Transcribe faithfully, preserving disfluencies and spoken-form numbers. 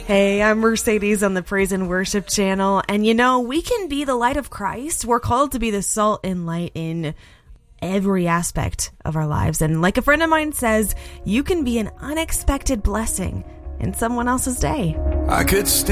Hey, I'm Mercedes on the Praise and Worship channel. And you know, we can be the light of Christ. We're called to be the salt and light in every aspect of our lives. And like a friend of mine says, you can be an unexpected blessing in someone else's day. I could stand